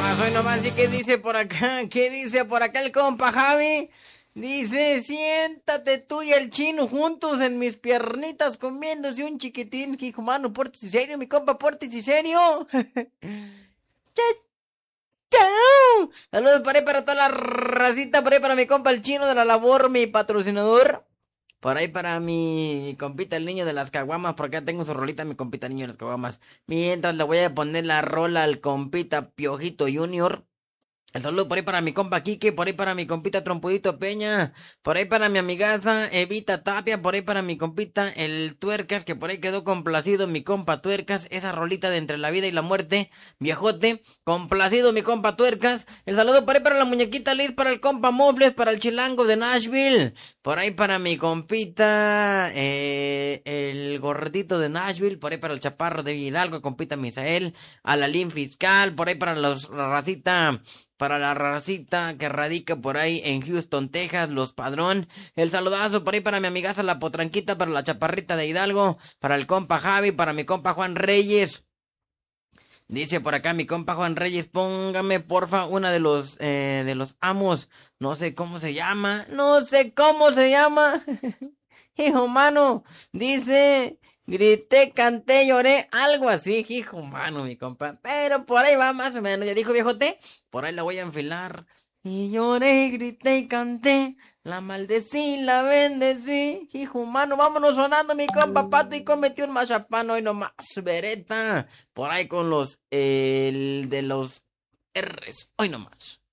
hoy nomás. ¿Y qué dice por acá? ¿Qué dice por acá el compa Javi? Dice, siéntate tú y el chino juntos en mis piernitas comiéndose un chiquitín. Hijo, mano, pórtese serio, mi compa, pórtese serio. ¡Chao! Saludos por ahí para toda la racita, por ahí para mi compa el chino de la labor, mi patrocinador. Por ahí para mi compita el niño de las caguamas, porque acá tengo su rolita, mi compita el niño de las caguamas. Mientras le voy a poner la rola al compita Piojito Junior. El saludo por ahí para mi compa Quique, por ahí para mi compita Trompudito Peña, por ahí para mi amigaza Evita Tapia, por ahí para mi compita el Tuercas, que por ahí quedó complacido mi compa Tuercas, esa rolita de entre la vida y la muerte, viejote, complacido mi compa Tuercas. El saludo por ahí para la muñequita Liz, para el compa Mofles, para el chilango de Nashville, por ahí para mi compita el gordito de Nashville, por ahí para el chaparro de Hidalgo, compita Misael, a la Lin Fiscal, por ahí para la racita que radica por ahí en Houston, Texas, Los Padrón. El saludazo por ahí para mi amigaza La Potranquita, para la chaparrita de Hidalgo, para el compa Javi, para mi compa Juan Reyes. Dice por acá mi compa Juan Reyes, póngame porfa una de los amos. No sé cómo se llama, no sé cómo se llama. Hijo mano, dice, grité, canté, lloré, algo así, hijo mano, mi compa. Pero por ahí va más o menos, ya dijo viejote, por ahí la voy a enfilar. Y lloré, grité y canté, la maldecí, la bendecí, hijo mano, vámonos sonando mi compa Pato y cometió un mazapán hoy nomás, vereta, por ahí con los, el de los R's, hoy nomás.